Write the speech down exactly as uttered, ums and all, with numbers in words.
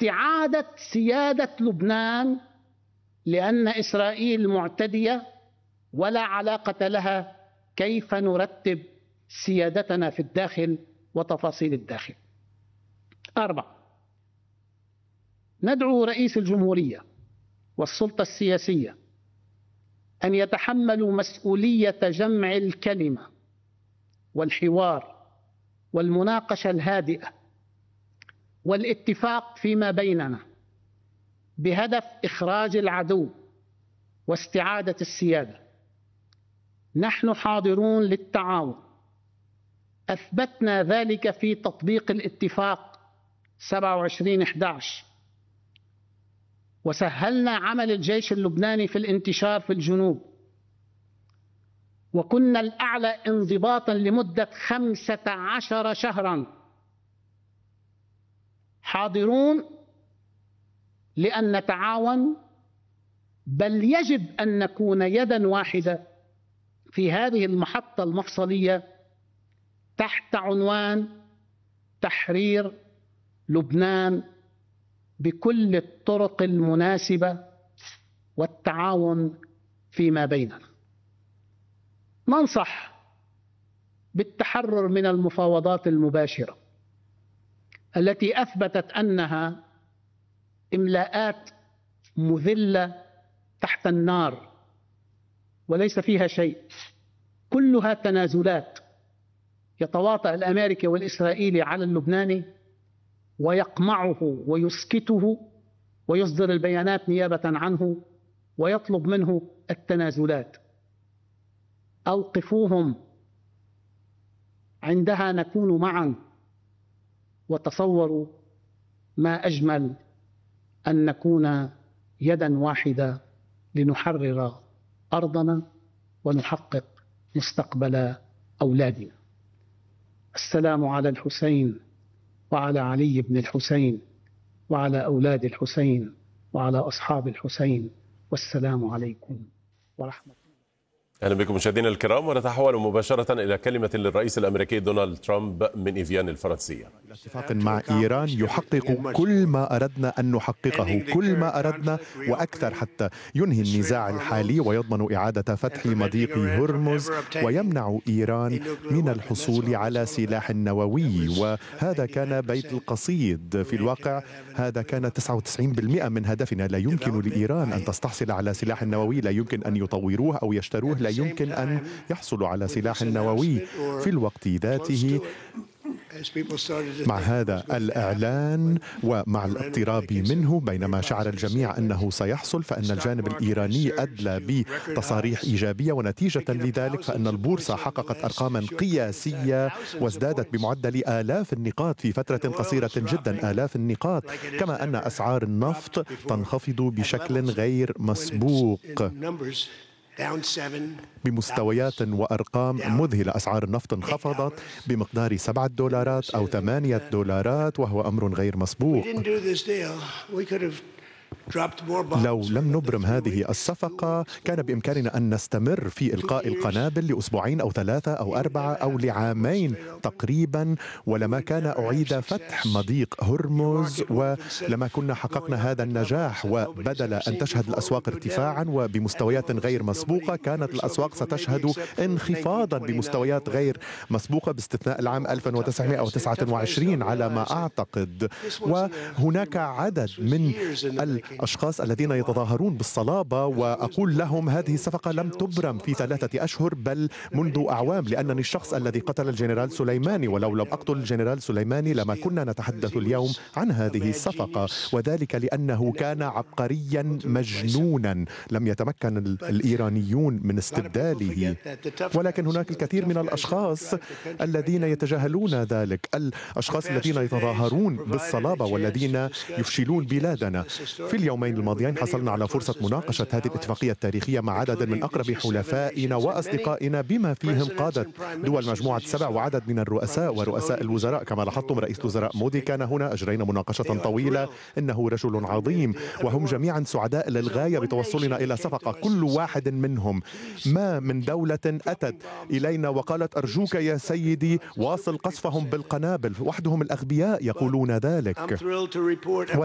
واستعادة سيادة لبنان، لأن إسرائيل معتدية ولا علاقة لها كيف نرتب سيادتنا في الداخل وتفاصيل الداخل. أربعة، ندعو رئيس الجمهورية والسلطة السياسية أن يتحملوا مسؤولية جمع الكلمة والحوار والمناقشة الهادئة والاتفاق فيما بيننا بهدف إخراج العدو واستعادة السيادة. نحن حاضرون للتعاون، أثبتنا ذلك في تطبيق الاتفاق سبعة وعشرين أحد عشر، وسهلنا عمل الجيش اللبناني في الانتشار في الجنوب، وكنا الأعلى انضباطا لمدة خمسة عشر شهرا. حاضرون لأن نتعاون، بل يجب أن نكون يدا واحدة في هذه المحطة المفصلية تحت عنوان تحرير لبنان بكل الطرق المناسبة والتعاون فيما بيننا. ننصح بالتحرر من المفاوضات المباشرة التي أثبتت أنها إملاءات مذلة تحت النار وليس فيها شيء، كلها تنازلات يتواطأ الأمريكي والإسرائيلي على اللبناني ويقمعه ويسكته ويصدر البيانات نيابة عنه ويطلب منه التنازلات. أوقفوهم، عندها نكون معا. وتصوروا ما أجمل أن نكون يدا واحدة لنحرر أرضنا ونحقق مستقبل أولادنا. السلام على الحسين وعلى علي بن الحسين وعلى أولاد الحسين وعلى أصحاب الحسين، والسلام عليكم ورحمة الله. أهلا بكم مشاهدينا الكرام، ونتحول مباشرة إلى كلمة للرئيس الأمريكي دونالد ترامب من إيفيان الفرنسية. اتفاق مع إيران يحقق كل ما أردنا أن نحققه، كل ما أردنا وأكثر، حتى ينهي النزاع الحالي ويضمن إعادة فتح مضيق هرمز ويمنع إيران من الحصول على سلاح نووي. وهذا كان بيت القصيد. في الواقع هذا كان تسعة وتسعين بالمئة من هدفنا. لا يمكن لإيران أن تستحصل على سلاح نووي، لا يمكن أن يطوروه أو يشتروه، لا يمكن أن يحصلوا على سلاح نووي. في الوقت ذاته مع هذا الإعلان ومع الاقتراب منه، بينما شعر الجميع أنه سيحصل، فإن الجانب الإيراني أدلى بتصاريح إيجابية، ونتيجة لذلك فإن البورصة حققت أرقاما قياسية وازدادت بمعدل آلاف النقاط في فترة قصيرة جدا، آلاف النقاط، كما أن أسعار النفط تنخفض بشكل غير مسبوق بمستويات وأرقام مذهلة. أسعار النفط انخفضت بمقدار سبعة دولارات أو ثمانية دولارات، وهو أمر غير مسبوق. لو لم نبرم هذه الصفقة كان بإمكاننا أن نستمر في إلقاء القنابل لأسبوعين أو ثلاثة أو أربعة أو لعامين تقريبا، ولما كان أعيد فتح مضيق هرمز، ولما كنا حققنا هذا النجاح. وبدل أن تشهد الأسواق ارتفاعا وبمستويات غير مسبوقة، كانت الأسواق ستشهد انخفاضا بمستويات غير مسبوقة، باستثناء العام ألف وتسعمئة وتسعة وعشرين على ما أعتقد. وهناك عدد من الأشخاص الذين يتظاهرون بالصلابة، وأقول لهم هذه الصفقة لم تبرم في ثلاثة أشهر بل منذ أعوام، لأنني الشخص الذي قتل الجنرال سليماني، ولو لم أقتل الجنرال سليماني لما كنا نتحدث اليوم عن هذه الصفقة، وذلك لأنه كان عبقريا مجنونا لم يتمكن الإيرانيون من استبداله. ولكن هناك الكثير من الأشخاص الذين يتجاهلون ذلك، الأشخاص الذين يتظاهرون بالصلابة والذين يفشلون بلادنا. في اليومين الماضيين حصلنا على فرصة مناقشة هذه الاتفاقية التاريخية مع عدد من أقرب حلفائنا وأصدقائنا، بما فيهم قادة دول مجموعة السبع وعدد من الرؤساء ورؤساء الوزراء. كما لاحظتم رئيس الوزراء مودي كان هنا، أجرينا مناقشة طويلة. إنه رجل عظيم، وهم جميعا سعداء للغاية بتوصلنا إلى صفقة. كل واحد منهم، ما من دولة أتت إلينا وقالت أرجوك يا سيدي واصل قصفهم بالقنابل، وحدهم الأغبياء يقولون ذلك.